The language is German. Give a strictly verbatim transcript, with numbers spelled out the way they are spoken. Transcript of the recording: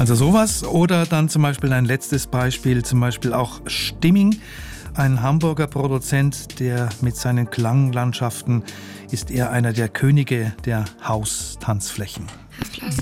Also sowas oder dann zum Beispiel ein letztes Beispiel, zum Beispiel auch Stimming. Ein Hamburger Produzent, der mit seinen Klanglandschaften ist er einer der Könige der House-Tanzflächen.